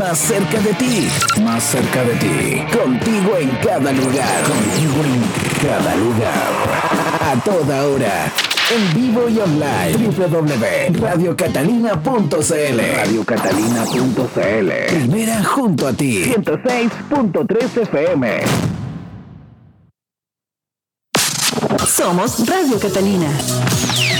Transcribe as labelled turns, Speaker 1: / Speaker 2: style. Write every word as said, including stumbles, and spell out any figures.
Speaker 1: Más cerca de ti, más cerca de ti. Contigo en cada lugar, contigo en cada lugar. A toda hora. En vivo y online. doble u doble u doble u punto radio catalina punto c l. radio catalina punto c l. Primera junto a ti. ciento seis punto tres F M.
Speaker 2: Somos Radio Catalina.